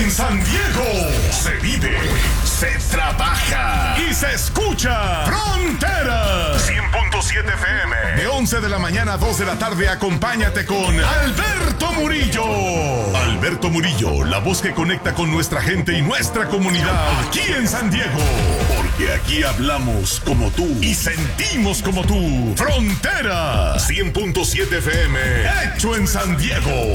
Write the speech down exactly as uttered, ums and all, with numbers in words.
En San Diego se vive, se trabaja y se escucha Fronteras. cien punto siete F M. De once de la mañana a dos de la tarde, acompáñate con Alberto Murillo. Alberto Murillo, la voz que conecta con nuestra gente y nuestra comunidad aquí en San Diego. Porque aquí hablamos como tú y sentimos como tú. Fronteras. cien punto siete F M. Hecho en San Diego.